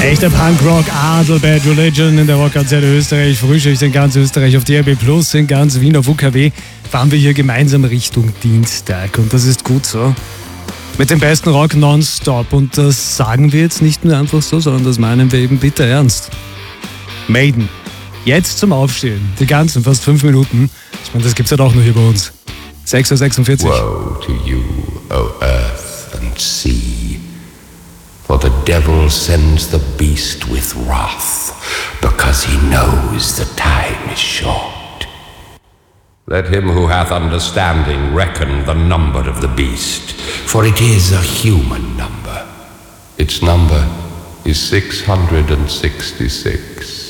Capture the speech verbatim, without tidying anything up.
Echter Punkrock, Adel, Bad Religion in der Rockkonzerte Österreich, Frühschicht in ganz Österreich auf D R B Plus, in ganz Wien auf U K W, fahren wir hier gemeinsam Richtung Dienstag und das ist gut so. Mit dem besten Rock nonstop und das sagen wir jetzt nicht nur einfach so, sondern das meinen wir eben bitter ernst. Maiden, jetzt zum Aufstehen, die ganzen fast fünf Minuten, ich meine, das gibt's halt auch nur hier bei uns. sechs Uhr sechsundvierzig. Woe to you, O earth and sea, for the devil sends the beast with wrath, because he knows the time is short. Let him who hath understanding reckon the number of the beast, for it is a human number. Its number is six hundred sixty-six.